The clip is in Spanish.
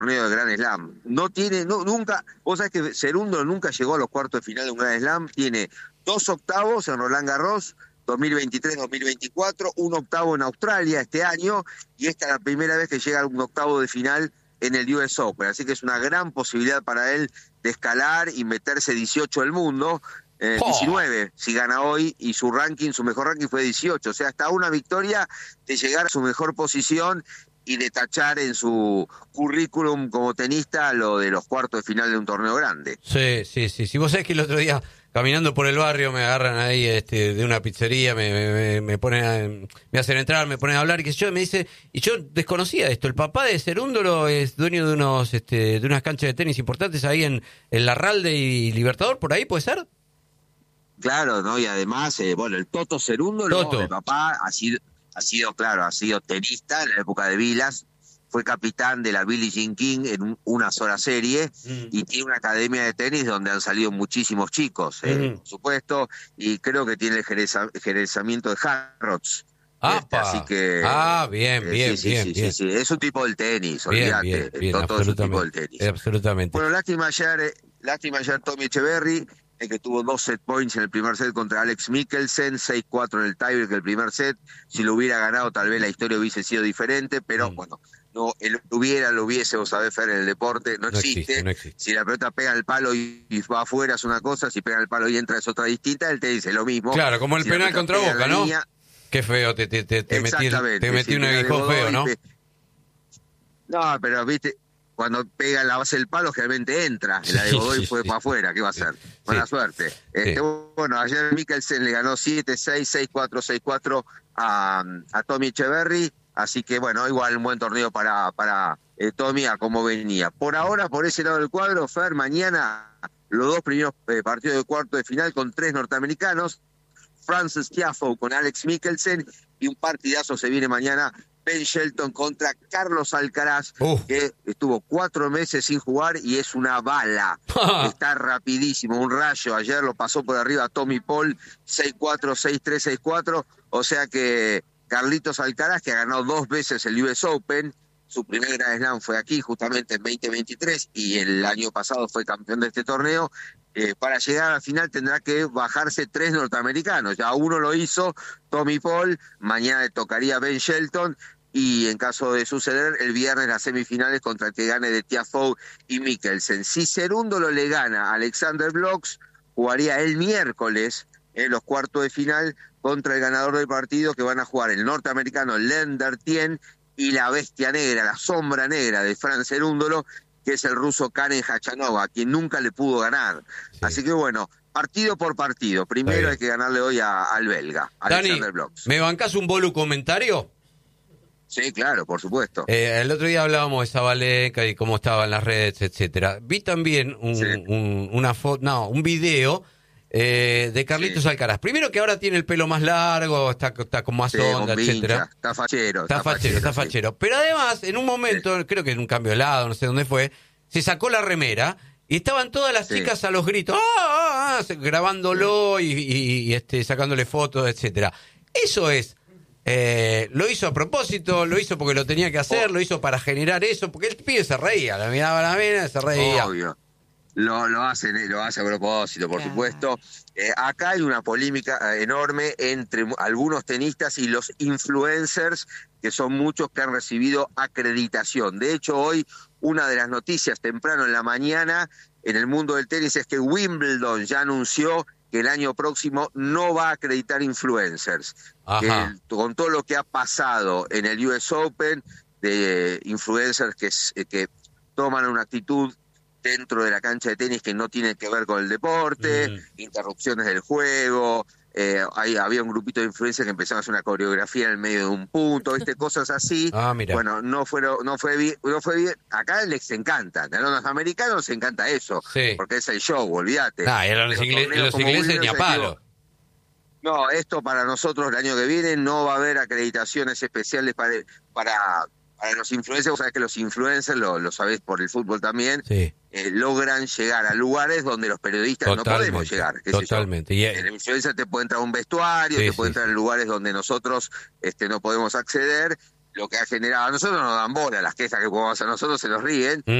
torneo de Grand Slam. Nunca, vos sabés que Cerúndolo nunca llegó a los cuartos de final de un Grand Slam, tiene 2 octavos en Roland Garros, 2023-2024, un octavo en Australia este año, y esta es la primera vez que llega a un octavo de final en el US Open, así que es una gran posibilidad para él de escalar y meterse 18 del mundo, 19 si gana hoy, y su mejor ranking fue 18, o sea, hasta una victoria de llegar a su mejor posición y de tachar en su currículum como tenista lo de los cuartos de final de un torneo grande. Sí. Vos sabés que el otro día, caminando por el barrio, me agarran ahí de una pizzería, me ponen me hacen entrar, me ponen a hablar, y que yo me dice, y yo desconocía esto, el papá de Cerúndolo es dueño de unas canchas de tenis importantes ahí en Larralde y Libertador, por ahí, ¿puede ser? Claro, ¿no? Y además, el Toto Cerúndolo, el papá ha sido tenista en la época de Vilas, fue capitán de la Billie Jean King en una sola serie, y tiene una academia de tenis donde han salido muchísimos chicos, por supuesto, y creo que tiene el jerezamiento de Harrods. Así que... bien. Sí, es un tipo del tenis, olvídate, bien, Toto es un tipo del tenis. Absolutamente. Bueno, lástima ayer Tommy Echeverry, que tuvo 2 set points en el primer set contra Alex Mikkelsen, 6-4 en el tiebreak del primer set. Si lo hubiera ganado, tal vez la historia hubiese sido diferente, pero bueno, no, lo hubiese, vos sabés, Fer, en el deporte, no existe. Si la pelota pega el palo y va afuera es una cosa, si pega el palo y entra es otra distinta, él te dice lo mismo. Claro, como el penal contra Boca, ¿no? Qué feo, te metí un aguijón feo, ¿no? No, pero viste, cuando pega en la base del palo, generalmente entra. La de Godoy fue para afuera, ¿qué va a hacer? Buena suerte. Bueno, ayer Mikkelsen le ganó 7-6, 6-4, 6-4 a Tommy Echeverry, así que bueno, igual un buen torneo para Tommy a cómo venía. Por ahora, por ese lado del cuadro, Fer, mañana los 2 primeros partidos de cuarto de final con 3 norteamericanos, Frances Tiafoe con Alex Mikkelsen, y un partidazo se viene mañana, Ben Shelton contra Carlos Alcaraz, que estuvo 4 meses sin jugar y es una bala. Está rapidísimo, un rayo. Ayer lo pasó por arriba a Tommy Paul, 6-4, 6-3, 6-4. O sea que Carlitos Alcaraz, que ha ganado 2 veces el US Open, su primer Grand Slam fue aquí justamente en 2023 y el año pasado fue campeón de este torneo. Para llegar a la final tendrá que bajarse 3 norteamericanos. Ya uno lo hizo, Tommy Paul, mañana le tocaría Ben Shelton, y en caso de suceder, el viernes las semifinales contra el que gane de Tiafoe y Mikkelsen. Si Cerúndolo le gana a Alexander Blocks, jugaría el miércoles en los cuartos de final contra el ganador del partido, que van a jugar el norteamericano Lender Tien y la bestia negra, la sombra negra de Fran Cerúndolo, que es el ruso Karen Khachanov, a quien nunca le pudo ganar. Así que bueno, partido por partido. Primero hay que ganarle hoy al belga, Alexander Blocks. ¿Me bancás un bolu comentario? Sí, claro, por supuesto. El otro día hablábamos de Zabalenka y cómo estaban las redes, etcétera. Vi también un video de Carlitos Alcaraz. Primero que ahora tiene el pelo más largo, está con más onda, etcétera. Está fachero. Sí. Pero además, en un momento, creo que en un cambio de lado, no sé dónde fue, se sacó la remera y estaban todas las chicas a los gritos, grabándolo y sacándole fotos, etcétera. Eso es, lo hizo a propósito, lo hizo porque lo tenía que hacer, lo hizo para generar eso, porque el pibe se reía, la miraba a la mina, se reía. Obvio. Lo hace a propósito, por supuesto. Acá hay una polémica enorme entre algunos tenistas y los influencers, que son muchos que han recibido acreditación. De hecho, hoy una de las noticias temprano en la mañana en el mundo del tenis es que Wimbledon ya anunció que el año próximo no va a acreditar influencers. Con todo lo que ha pasado en el US Open, de influencers que toman una actitud dentro de la cancha de tenis que no tiene que ver con el deporte, interrupciones del juego, había un grupito de influencers que empezaron a hacer una coreografía en el medio de un punto, cosas así. Bueno, no fue bien. Acá les encanta, a los americanos les encanta eso, porque es el show, olvídate. Y a los ingleses ni a palo. No, esto para nosotros el año que viene no va a haber acreditaciones especiales para los influencers. Vos sabés que los influencers, lo sabés por el fútbol también, logran llegar a lugares donde los periodistas no podemos llegar. Totalmente. El influencer te puede entrar a un vestuario, te puede entrar en lugares donde nosotros no podemos acceder, lo que ha generado, a nosotros nos dan bola, las quejas que podemos hacer nosotros se nos ríen,